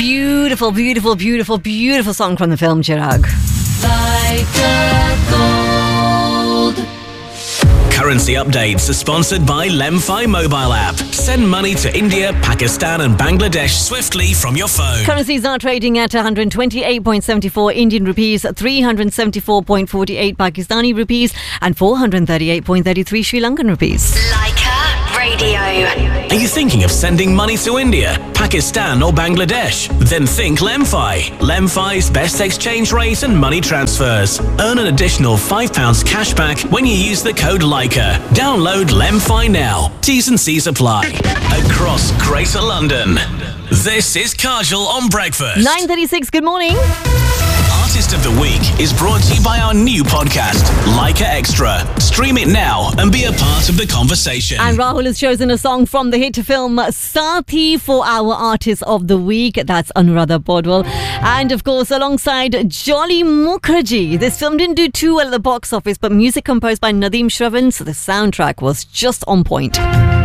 beautiful, beautiful, beautiful, beautiful song from the film Chirag. Currency updates are sponsored by Lemfi mobile app. Send money to India, Pakistan and Bangladesh swiftly from your phone. Currencies are trading at 128.74 Indian rupees, 374.48 Pakistani rupees and 438.33 Sri Lankan rupees. Leica Radio. Are you thinking of sending money to India, Pakistan or Bangladesh? Then think Lemfi. Lemfi's best exchange rate and money transfers. Earn an additional £5 cash back when you use the code Leica. Download Lemfi now. T's and C's apply. Across Greater London. This is Kajal on Breakfast. 9:36, good morning. Artist of the Week is brought to you by our new podcast, Leica Extra. Stream it now and be a part of the conversation. And Rahul has chosen a song from the hit film Saathi for our Artist of the Week. That's Anuradha Bodwal. And of course, alongside Jolly Mukherjee. This film didn't do too well at the box office, but music composed by Nadeem Shravan, so the soundtrack was just on point.